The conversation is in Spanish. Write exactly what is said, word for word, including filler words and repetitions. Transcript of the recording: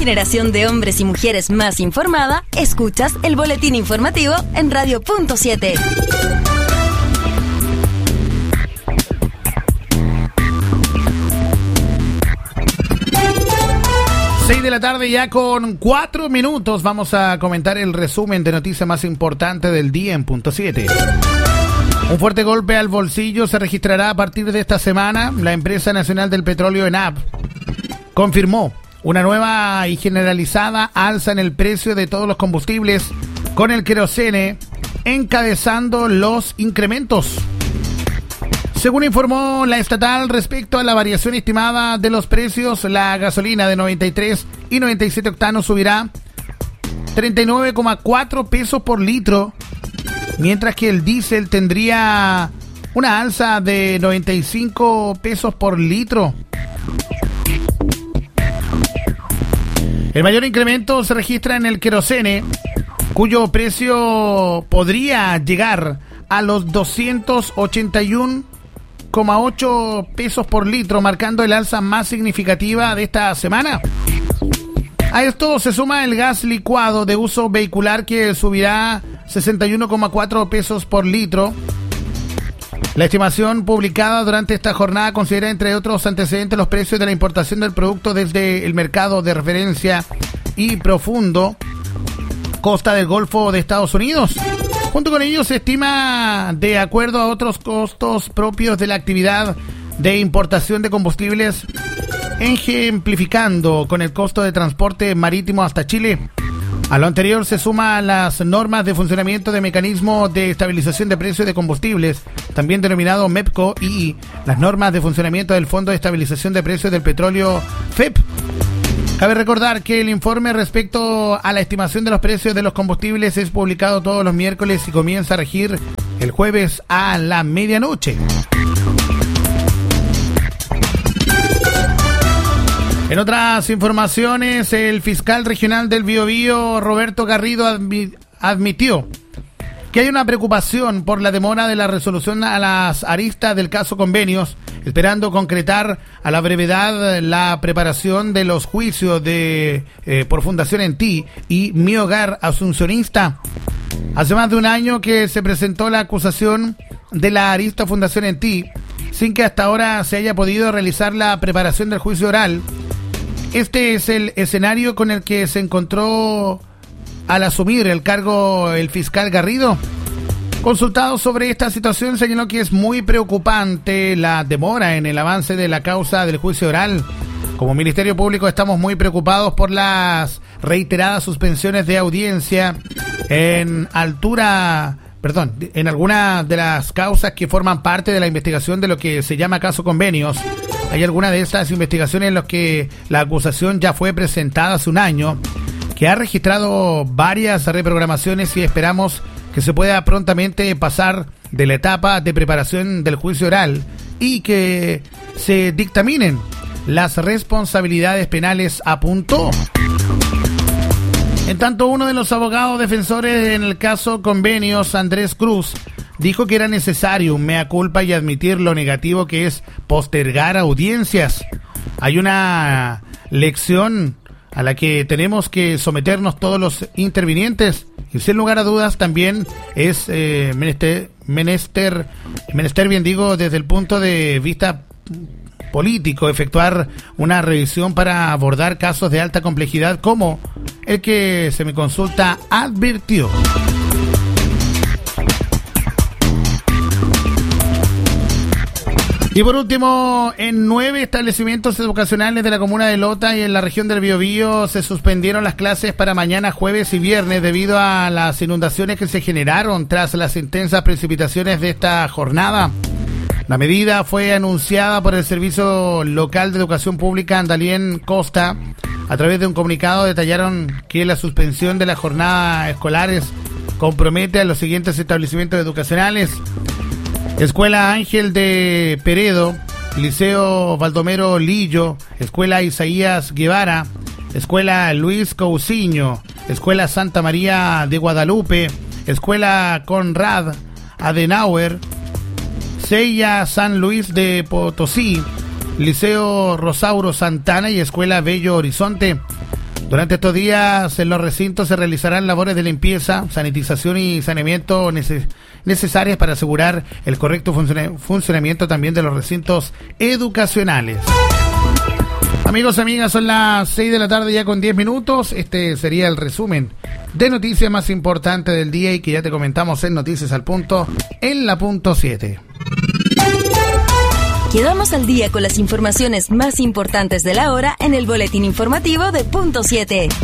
generación de hombres y mujeres más informada, escuchas el boletín informativo en Radio Punto siete. seis de la tarde ya con cuatro minutos. Vamos a comentar el resumen de noticias más importante del día en Punto siete. Un fuerte golpe al bolsillo se registrará a partir de esta semana. La empresa nacional del petróleo ENAP confirmó una nueva y generalizada alza en el precio de todos los combustibles, con el querosene encabezando los incrementos. Según informó la estatal respecto a la variación estimada de los precios, la gasolina de noventa y tres y noventa y siete octanos subirá treinta y nueve coma cuatro pesos por litro, mientras que el diésel tendría una alza de noventa y cinco pesos por litro. El mayor incremento se registra en el querosene, cuyo precio podría llegar a los doscientos ochenta y uno coma ocho pesos por litro, marcando el alza más significativa de esta semana. A esto se suma el gas licuado de uso vehicular, que subirá sesenta y uno coma cuatro pesos por litro. La estimación publicada durante esta jornada considera, entre otros antecedentes, los precios de la importación del producto desde el mercado de referencia y profundo costa del Golfo de Estados Unidos. Junto con ello se estima, de acuerdo a otros costos propios de la actividad de importación de combustibles, ejemplificando con el costo de transporte marítimo hasta Chile. A lo anterior se suman las normas de funcionamiento de mecanismo de estabilización de precios de combustibles, también denominado MEPCO, y las normas de funcionamiento del Fondo de Estabilización de Precios del Petróleo, F E P. Cabe recordar que el informe respecto a la estimación de los precios de los combustibles es publicado todos los miércoles y comienza a regir el jueves a la medianoche. En otras informaciones, el fiscal regional del Biobío, Roberto Garrido, admi- admitió que hay una preocupación por la demora de la resolución a las aristas del caso Convenios, esperando concretar a la brevedad la preparación de los juicios de eh, por Fundación En Ti y Mi Hogar Asuncionista. Hace más de un año que se presentó la acusación de la arista Fundación En Ti, sin que hasta ahora se haya podido realizar la preparación del juicio oral. Este es el escenario con el que se encontró al asumir el cargo el fiscal Garrido. Consultado sobre esta situación, señaló que es muy preocupante la demora en el avance de la causa del juicio oral. Como Ministerio Público estamos muy preocupados por las reiteradas suspensiones de audiencia en altura, perdón, en algunas de las causas que forman parte de la investigación de lo que se llama caso Convenios. Hay algunas de estas investigaciones en las que la acusación ya fue presentada hace un año, que ha registrado varias reprogramaciones, y esperamos que se pueda prontamente pasar de la etapa de preparación del juicio oral y que se dictaminen las responsabilidades penales, apuntó. En tanto, uno de los abogados defensores en el caso Convenios, Andrés Cruz, dijo que era necesario un mea culpa y admitir lo negativo que es postergar audiencias. Hay una lección a la que tenemos que someternos todos los intervinientes, y sin lugar a dudas también es eh, menester, menester, menester, bien digo, desde el punto de vista político, efectuar una revisión para abordar casos de alta complejidad como el que se me consulta advirtió. Y por último, en nueve establecimientos educacionales de la comuna de Lota y en la región del Biobío se suspendieron las clases para mañana, jueves y viernes debido a las inundaciones que se generaron tras las intensas precipitaciones de esta jornada. La medida fue anunciada por el Servicio Local de Educación Pública Andalien Costa. A través de un comunicado detallaron que la suspensión de las jornadas escolares compromete a los siguientes establecimientos educacionales: Escuela Ángel de Peredo, Liceo Baldomero Lillo, Escuela Isaías Guevara, Escuela Luis Cousiño, Escuela Santa María de Guadalupe, Escuela Conrad Adenauer, Sella San Luis de Potosí, Liceo Rosauro Santana y Escuela Bello Horizonte. Durante estos días en los recintos se realizarán labores de limpieza, sanitización y saneamiento neces- necesarias para asegurar el correcto funciona- funcionamiento también de los recintos educacionales. Amigos, amigas, son las seis de la tarde ya con diez minutos. Este sería el resumen de noticias más importantes del día y que ya te comentamos en Noticias al Punto en la punto siete. Quedamos al día con las informaciones más importantes de la hora en el boletín informativo de punto siete.